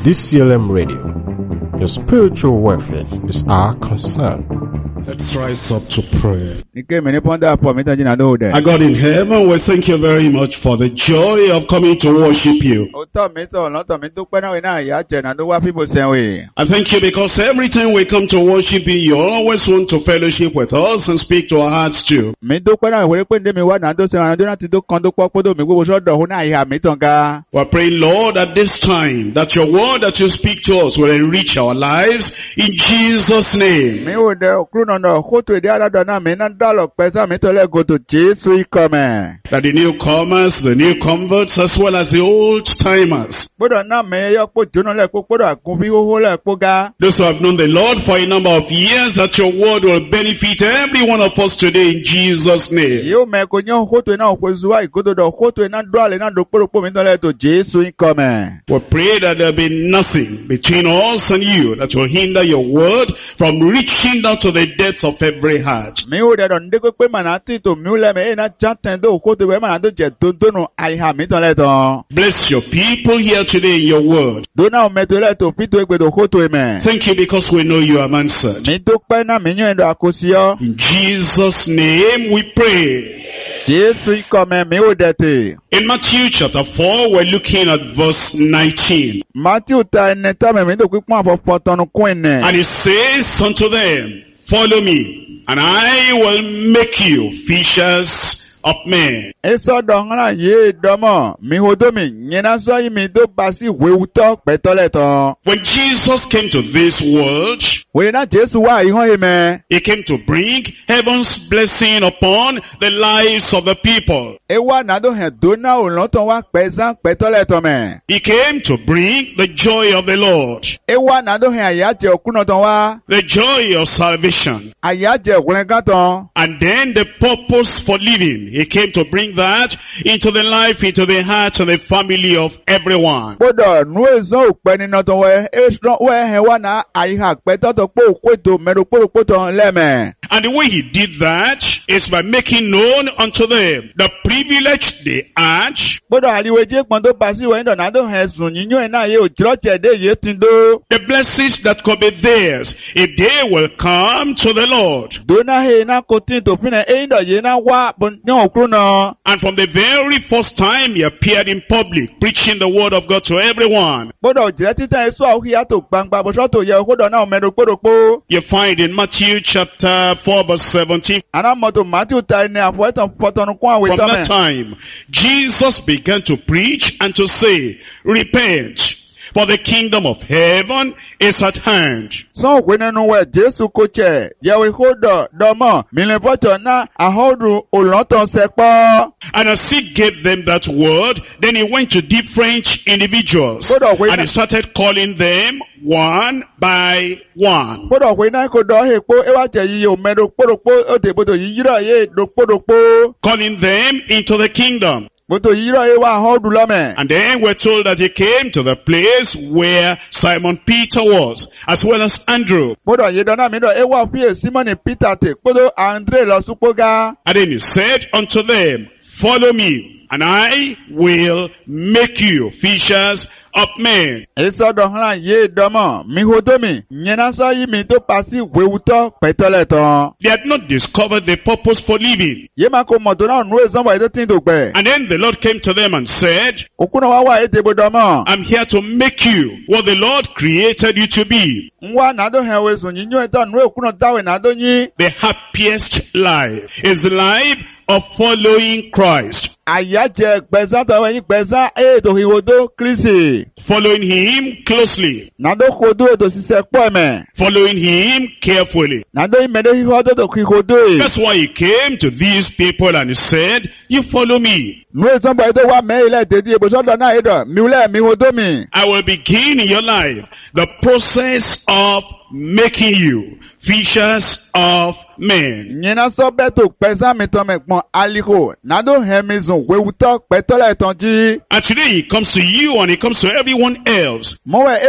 DCLM Radio. Your spiritual welfare is our concern. Let's rise up to pray. Our Our God in heaven, we thank you very much for the joy of coming to worship you. I thank you because every time we come to worship you, you always want to fellowship with us and speak to our hearts too. We're praying, Lord, at this time, that your word that you speak to us will enrich our lives in Jesus' name. That the newcomers, the new converts, as well as the old timers, those who have known the Lord for a number of years, that your word will benefit every one of us today in Jesus' name. We pray that there be nothing between us and you that will hinder your word from reaching down to the depths of every heart. Bless your people here today in your word. Thank you because we know you have answered. In Jesus' name we pray. In Matthew chapter 4, we're looking at verse 19. And it says unto them, follow me, and I will make you fishers of men. When Jesus came to this world, he came to bring heaven's blessing upon the lives of the people. He came to bring the joy of the Lord, the joy of salvation, and then the purpose for living. He came to bring that into the life, into the heart, and the family of everyone. And the way he did that is by making known unto them the privilege they had, the blessings that could be theirs if they will come to the Lord. And from the very first time he appeared in public, preaching the word of God to everyone, you find in Matthew chapter 4 verse 17, from that time, Jesus began to preach and to say, repent, for the kingdom of heaven is at hand. And as he gave them that word, then he went to different individuals, and he started calling them one by one. Calling them into the kingdom. And then we're told that he came to the place where Simon Peter was, as well as Andrew. And then he said unto them, follow me, and I will make you fishers of men. They had not discovered the purpose for living. And then the Lord came to them and said, I'm here to make you what the Lord created you to be. The happiest life is the life of following Christ. Following him closely. Following him carefully. That's why he came to these people and he said, you follow me. I will begin in your life the process of making you fishers of men. And today he comes to you and he comes to everyone else.